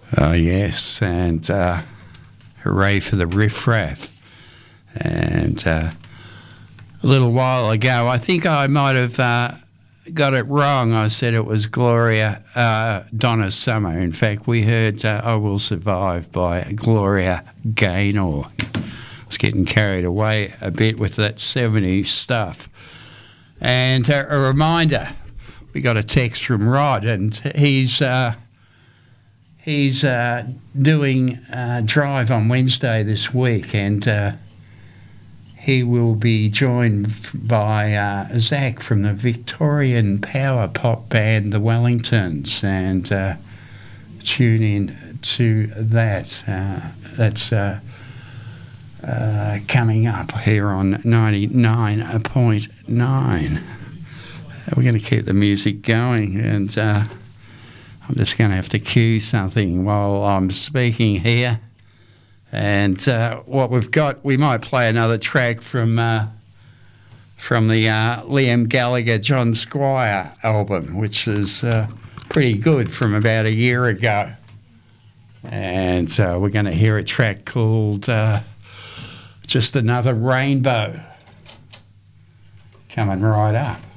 Yes, and hooray for the riffraff. And a little while ago, I think I might have got it wrong. I said it was Gloria Donna Summer. In fact, we heard I Will Survive by Gloria Gaynor. I was getting carried away a bit with that 70s stuff. And a reminder, we got a text from Rod, and he's doing Drive on Wednesday this week, and he will be joined by Zach from the Victorian power pop band The Wellingtons, and tune in to that. That's coming up here on 99.9. We're going to keep the music going, and I'm just going to have to cue something while I'm speaking here. And what we've got, we might play another track from the Liam Gallagher, John Squire album, which is pretty good, from about a year ago. And we're going to hear a track called Just Another Rainbow, coming right up.